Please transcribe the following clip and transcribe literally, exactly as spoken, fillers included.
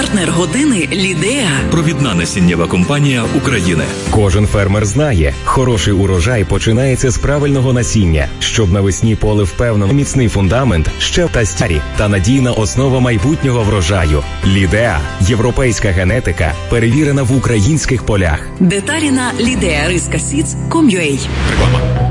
Партнер години «Лідеа». Провідна насіннєва компанія України. Кожен фермер знає, хороший урожай починається з правильного насіння, щоб навесні поле впевнено, міцний фундамент, ще та стярі та надійна основа майбутнього врожаю. «Лідеа» – європейська генетика, перевірена в українських полях. Деталі на лідеа риска сідс крапка ком крапка ю а. Реклама.